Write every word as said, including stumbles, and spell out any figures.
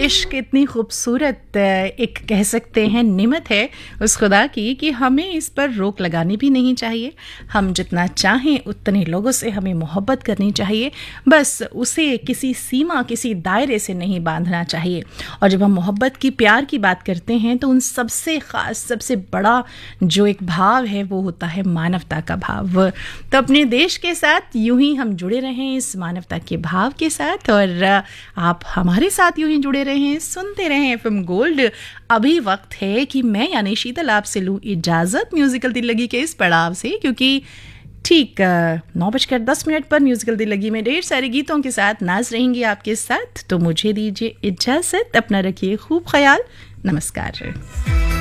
इश्क इतनी खूबसूरत एक कह सकते हैं निमत है उस खुदा की कि हमें इस पर रोक लगानी भी नहीं चाहिए। हम जितना चाहें उतने लोगों से हमें मोहब्बत करनी चाहिए, बस उसे किसी सीमा किसी दायरे से नहीं बांधना चाहिए। और जब हम मोहब्बत की प्यार की बात करते हैं तो उन सबसे ख़ास सबसे बड़ा जो एक भाव है वो होता है मानवता का भाव। तो अपने देश के साथ यूं ही हम जुड़े रहें इस मानवता के भाव के साथ, और आप हमारे साथ यूं ही जुड़े रहें, सुनते रहें एफएम गोल्ड। अभी वक्त है कि मैं यानी शीतल आपसे लूँ इजाज़त म्यूज़िकल दिल लगी के इस पड़ाव से, क्योंकि ठीक नौ बजकर दस मिनट पर म्यूज़िकल दिल लगी में ढेर सारे गीतों के साथ नाज रहेंगी आपके साथ। तो मुझे दीजिए इजाज़त, अपना रखिए खूब ख्याल, नमस्कार।